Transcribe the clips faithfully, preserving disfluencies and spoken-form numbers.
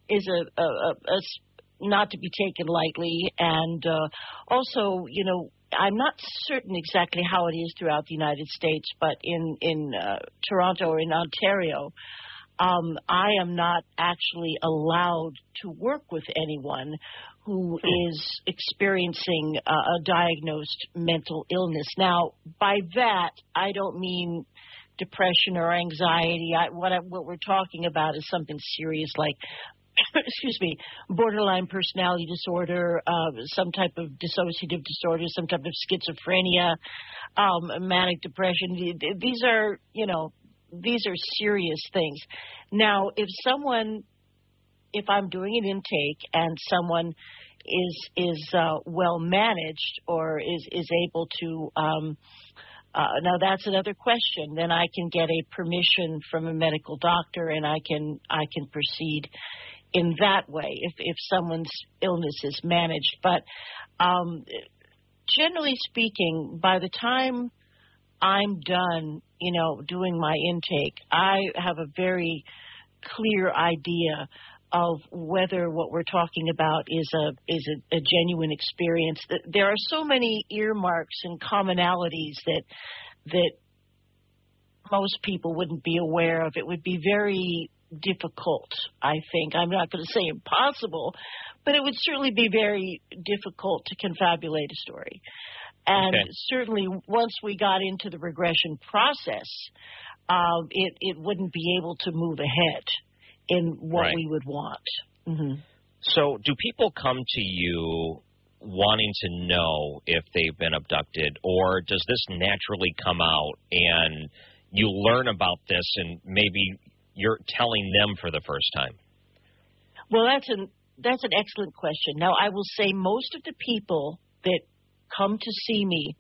is a, a, a, a s- not to be taken lightly. And uh, also, you know, I'm not certain exactly how it is throughout the United States, but in, in uh, Toronto or in Ontario, um, I am not actually allowed to work with anyone who is experiencing uh, a diagnosed mental illness. Now, by that, I don't mean depression or anxiety. I, what, I, what we're talking about is something serious like excuse me, borderline personality disorder, uh, some type of dissociative disorder, some type of schizophrenia, um, manic depression. These are, you know, these are serious things. Now, if someone, if I'm doing an intake and someone is is uh, well managed or is is able to, um, uh, now that's another question. Then I can get a permission from a medical doctor, and I can I can proceed in that way if, if someone's illness is managed. But um, generally speaking, by the time I'm done, you know, doing my intake, I have a very clear idea of whether what we're talking about is a is a, a genuine experience. There are so many earmarks and commonalities that that most people wouldn't be aware of. It would be very difficult, I think. I'm not going to say impossible, but it would certainly be very difficult to confabulate a story. And okay. certainly once we got into the regression process, um, it, it wouldn't be able to move ahead in what right. we would want. Mm-hmm. So do people come to you wanting to know if they've been abducted, or does this naturally come out and you learn about this and maybe you're telling them for the first time? Well, that's an that's an excellent question. Now, I will say most of the people that come to see me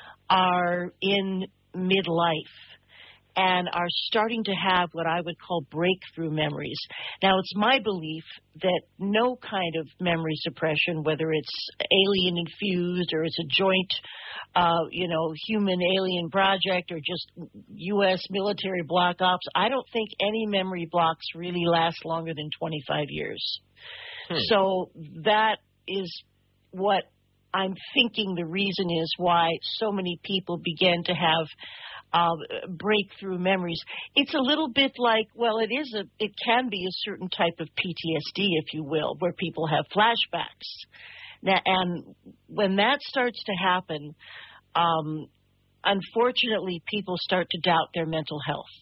are in midlife and are starting to have what I would call breakthrough memories. Now, it's my belief that no kind of memory suppression, whether it's alien infused or it's a joint, uh, you know, human-alien project or just U S military block ops, I don't think any memory blocks really last longer than twenty-five years. Hmm. So that is what I'm thinking the reason is why so many people begin to have Uh, breakthrough memories. It's a little bit like, well, it is a, it can be a certain type of P T S D, if you will, where people have flashbacks. Now, and when that starts to happen, um, unfortunately, people start to doubt their mental health.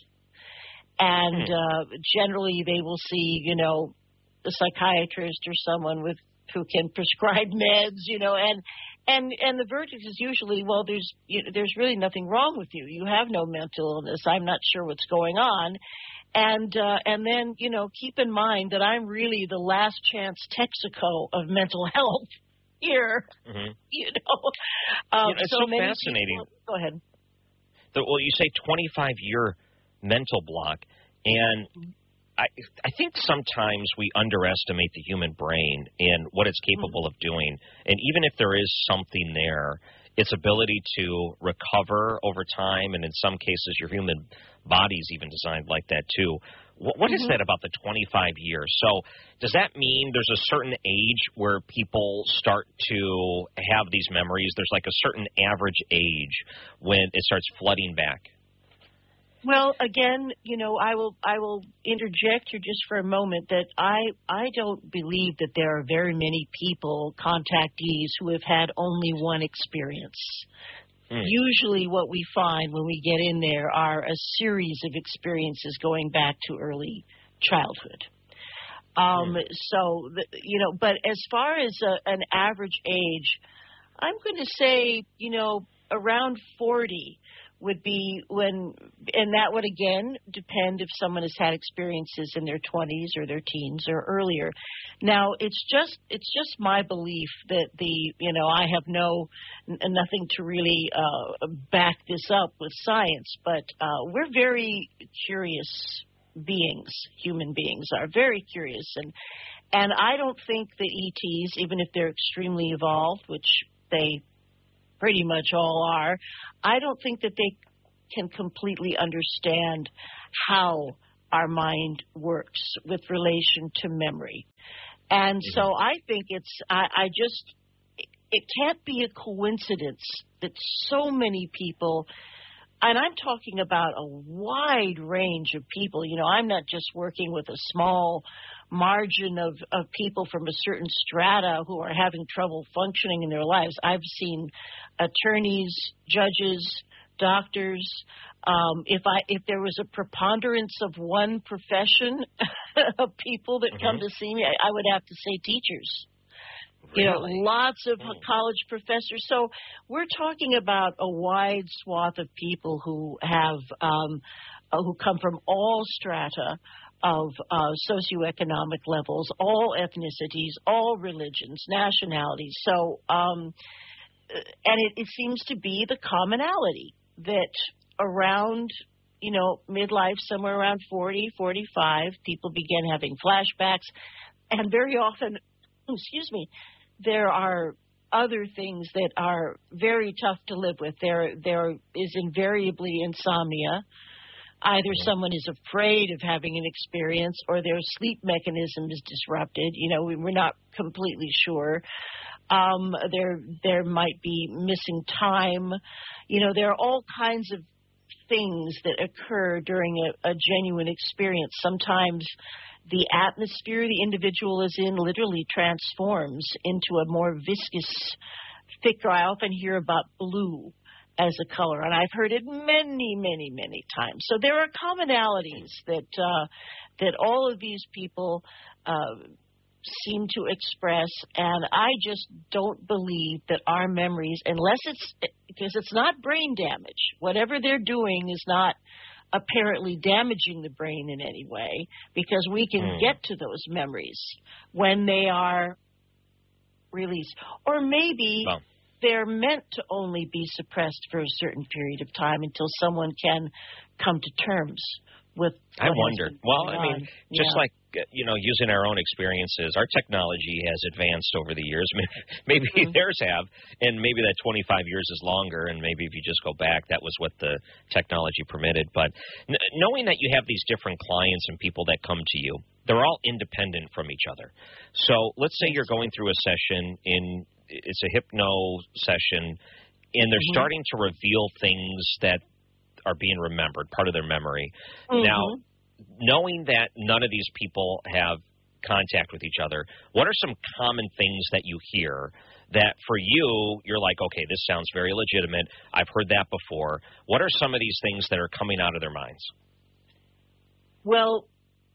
And hmm. uh, generally, they will see, you know, a psychiatrist or someone with who can prescribe meds, you know, and And and the verdict is usually, well, there's you know, there's really nothing wrong with you. You have no mental illness. I'm not sure what's going on. And uh, and then, you know, keep in mind that I'm really the last chance Texaco of mental health here. Mm-hmm. You know, um, you know, it's so, so many fascinating. People, go ahead. The, well, you say twenty-five year mental block, and I, I think sometimes we underestimate the human brain and what it's capable of doing. And even if there is something there, its ability to recover over time, and in some cases your human body's even designed like that too. What, what mm-hmm. is that about the twenty-five years? So does that mean there's a certain age where people start to have these memories? There's like a certain average age when it starts flooding back? Well, again, you know, I will I will interject here just for a moment that I I don't believe that there are very many people, contactees, who have had only one experience. Mm. Usually what we find when we get in there are a series of experiences going back to early childhood. Um, mm. So, the, you know, but as far as a, an average age, I'm going to say, you know, around forty would be when, and that would again depend if someone has had experiences in their twenties or their teens or earlier. Now, it's just it's just my belief that the, you know, I have no, n- nothing to really uh, back this up with science, but uh, we're very curious beings, human beings are very curious. And, and I don't think that E Ts, even if they're extremely evolved, which they pretty much all are, I don't think that they can completely understand how our mind works with relation to memory. And Mm-hmm. so I think it's, I, I just, it can't be a coincidence that so many people, and I'm talking about a wide range of people. You know, I'm not just working with a small margin of, of people from a certain strata who are having trouble functioning in their lives. I've seen attorneys, judges, doctors. Um, if I if there was a preponderance of one profession of people that Mm-hmm. come to see me, I, I would have to say teachers. You know, Really? lots of Mm. college professors. So we're talking about a wide swath of people who have um, uh, who come from all strata of uh, socioeconomic levels, all ethnicities, all religions, nationalities. So, um, and it, it seems to be the commonality that around, you know, midlife, somewhere around forty, forty-five, people begin having flashbacks, and very often, excuse me, there are other things that are very tough to live with. There, there is invariably insomnia. Either someone is afraid of having an experience or their sleep mechanism is disrupted. You know, we, we're not completely sure. Um, there, there might be missing time. You know, there are all kinds of things that occur during a, a genuine experience. Sometimes the atmosphere the individual is in literally transforms into a more viscous, thicker. I often hear about blue as a color, and I've heard it many, many, many times. So there are commonalities that uh, that all of these people uh, seem to express, and I just don't believe that our memories, unless it's because it's not brain damage, whatever they're doing is not apparently damaging the brain in any way, because we can Mm. get to those memories when they are released. Or maybe Well. they're meant to only be suppressed for a certain period of time until someone can come to terms with I what has wonder. been Well, going I mean, on. just Yeah. like, uh, you know, using our own experiences, our technology has advanced over the years. Maybe Mhm. theirs have, and maybe that twenty-five years is longer, and maybe if you just go back, that was what the technology permitted. But n- knowing that you have these different clients and people that come to you, they're all independent from each other. So let's say you're going through a session in, it's a hypno session, and they're Mhm. starting to reveal things that are being remembered, part of their memory. Mhm. Now, knowing that none of these people have contact with each other, what are some common things that you hear that for you, you're like, okay, this sounds very legitimate. I've heard that before. What are some of these things that are coming out of their minds? Well,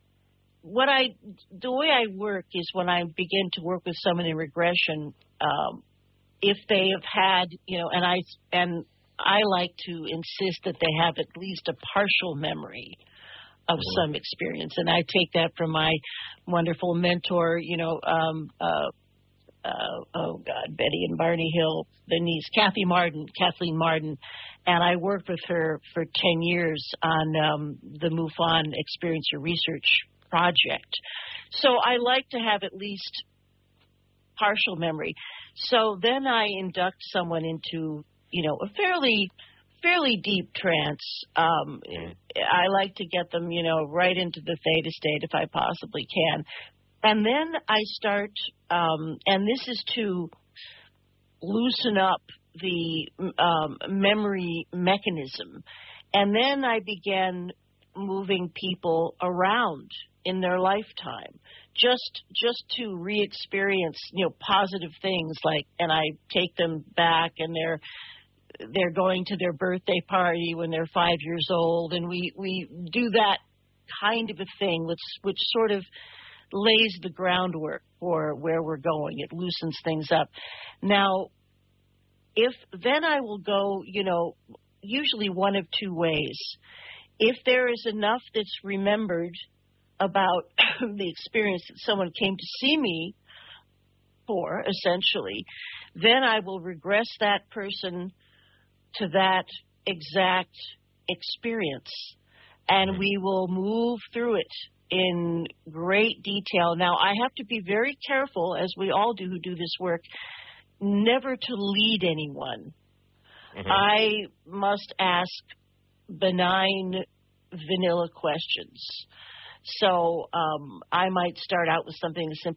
what I the way I work is when I begin to work with someone in regression, um, if they have had, you know, and I and I like to insist that they have at least a partial memory of Mhm. some experience, and I take that from my wonderful mentor, you know, um, uh, uh, oh God, Betty and Barney Hill, the niece, Kathy Marden, Kathleen Marden, and I worked with her for ten years on um, the MUFON Experiencer Research Project. So I like to have at least partial memory. So then I induct someone into, you know, a fairly fairly deep trance. Um, Mhm. I like to get them, you know, right into the theta state if I possibly can. And then I start, um, and this is to loosen up the um, memory mechanism. And then I began moving people around in their lifetime, just just to re-experience, you know, positive things like, and I take them back and they're they're going to their birthday party when they're five years old, and we, we do that kind of a thing, which which sort of lays the groundwork for where we're going. It loosens things up. Now, if then I will go, you know, usually one of two ways. If there is enough that's remembered about the experience that someone came to see me for, essentially, then I will regress that person to that exact experience, and we will move through it in great detail. Now, I have to be very careful, as we all do who do this work, never to lead anyone. Mhm. I must ask benign, vanilla questions. So um, I might start out with something as simple